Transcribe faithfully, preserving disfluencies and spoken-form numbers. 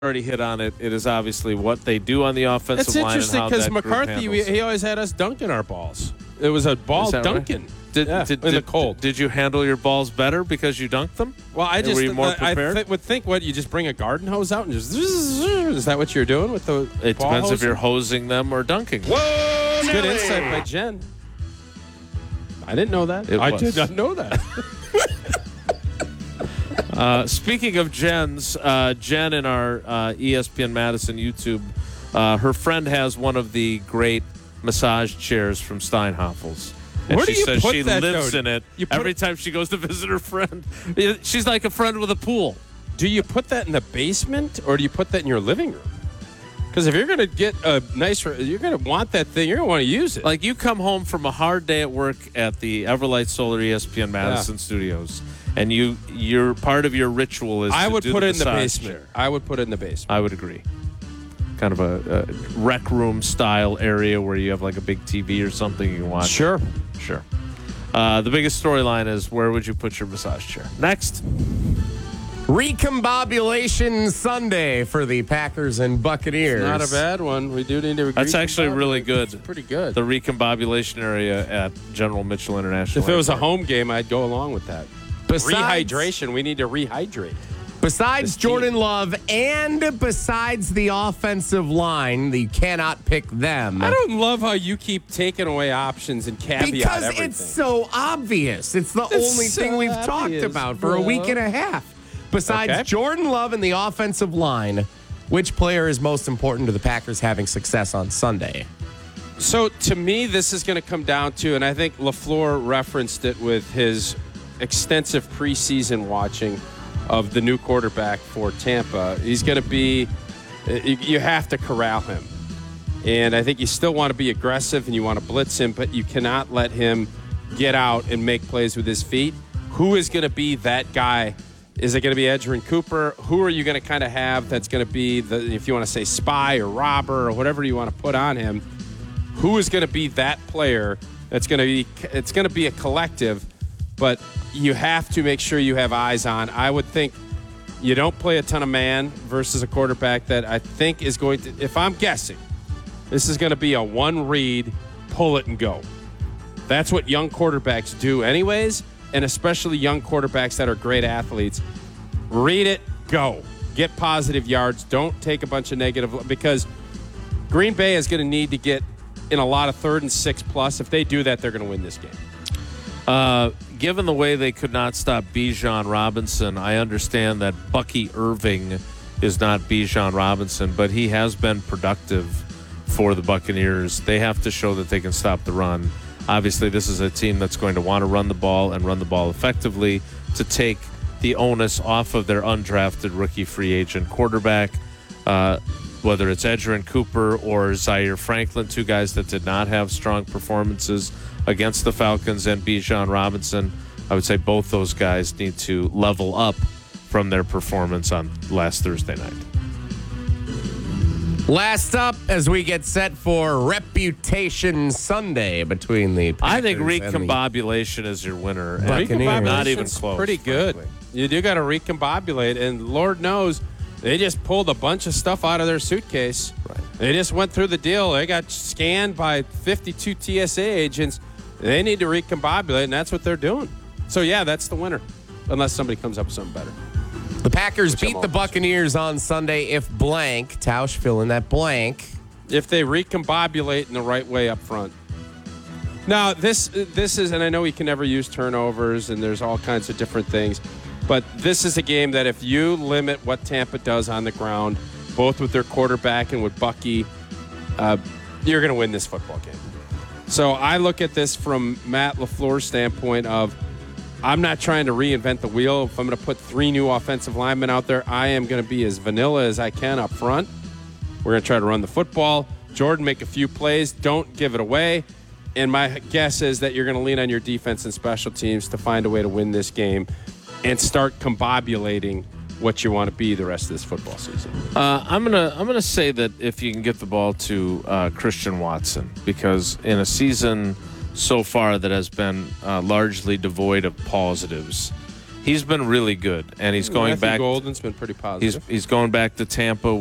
already hit on it. It is obviously what they do on the offensive It's line. interesting because McCarthy, we, he always had us dunking our balls. It was a ball dunking. Right? Did, yeah, did, in did, the cold. Did you handle your balls better because you dunked them? Well, I just were you more uh, I prepared? th- would think what you just bring a garden hose out and just is that what you're doing with the It ball depends hosing? if you're hosing them or dunking. Whoa, It's good Nelly. insight by Jen. I didn't know that. It I was. did not know that. Uh, speaking of Jen's, uh, Jen in our uh, E S P N Madison YouTube, uh, her friend has one of the great massage chairs from Steinhafels. And Where she do you says put she that, lives though? in it You put every it- time she goes to visit her friend. She's like a friend with a pool. Do you put that in the basement or do you put that in your living room? Because if you're going to get a nice, you're going to want that thing. You're going to want to use it. Like you come home from a hard day at work at the Everlight Solar E S P N Madison Yeah. studios, and you, you're part of your ritual is I to would do put the it in the massage basement. chair. I would put it in the basement. I would agree. Kind of a, a rec room style area where you have like a big T V or something you can watch. Sure. Sure. Uh, the biggest storyline is where would you put your massage chair? Next. Recombobulation Sunday for the Packers and Buccaneers. Not a bad one. We do need to. That's actually really good. It's pretty good. The recombobulation area at General Mitchell International If it was a Airport. home game, I'd go along with that. Besides- Rehydration. We need to rehydrate. Besides This team. Jordan Love and besides the offensive line, you cannot pick them. I don't love how you keep taking away options and caveat because everything. it's so obvious. It's the It's only so thing we've talked obvious, about for a bro. week and a half. Besides Okay. Jordan Love and the offensive line, which player is most important to the Packers having success on Sunday? So to me, this is going to come down to, and I think LaFleur referenced it with his extensive preseason watching of the new quarterback for Tampa. He's going to be, you you have to corral him. And I think you still want to be aggressive and you want to blitz him, but you cannot let him get out and make plays with his feet. Who is going to be that guy? Is it going to be Edgerrin Cooper? Who are you going to kind of have that's going to be, the, if you want to say spy or robber or whatever you want to put on him, who is going to be that player that's going to be, it's going to be a collective, but you have to make sure you have eyes on. I would think you don't play a ton of man versus a quarterback that I think is going to, if I'm guessing, this is going to be a one read, pull it and go. That's what young quarterbacks do anyways, and especially young quarterbacks that are great athletes. Read it, go. Get positive yards. Don't take a bunch of negative, because Green Bay is going to need to get in a lot of third and six plus. If they do that, they're going to win this game. Uh, given the way they could not stop Bijan Robinson, I understand that Bucky Irving is not Bijan Robinson, but he has been productive for the Buccaneers. They have to show that they can stop the run. Obviously, this is a team that's going to want to run the ball and run the ball effectively to take the onus off of their undrafted rookie free agent quarterback, uh, whether it's Edgerrin Cooper or Zaire Franklin, two guys that did not have strong performances against the Falcons, and Bijan Robinson. I would say both those guys need to level up from their performance on last Thursday night. Last up, as we get set for Reputation Sunday between the Packers I think and the recombobulation is your winner. and Buccaneers. Not even Recombobulation's close. Pretty good. frankly. You do got to recombobulate, and Lord knows they just pulled a bunch of stuff out of their suitcase. Right. They just went through the deal. They got scanned by fifty-two T S A agents. They need to recombobulate, and that's what they're doing. So, yeah, that's the winner, unless somebody comes up with something better. The Packers Which I'm beat the almost- Buccaneers on Sunday if blank. Tausch fill in that blank. If they recombobulate in the right way up front. Now, this this is, and I know we can never use turnovers, and there's all kinds of different things, but this is a game that if you limit what Tampa does on the ground, both with their quarterback and with Bucky, uh, you're going to win this football game. So I look at this from Matt LaFleur's standpoint of, I'm not trying to reinvent the wheel. If I'm going to put three new offensive linemen out there, I am going to be as vanilla as I can up front. We're going to try to run the football. Jordan, make a few plays. Don't give it away. And my guess is that you're going to lean on your defense and special teams to find a way to win this game and start combobulating what you want to be the rest of this football season. Uh, I'm gonna I'm gonna say that if you can get the ball to uh, Christian Watson, because in a season so far that has been uh, largely devoid of positives, he's been really good, and he's going Matthew back. Golden's been pretty positive. He's he's going back to Tampa,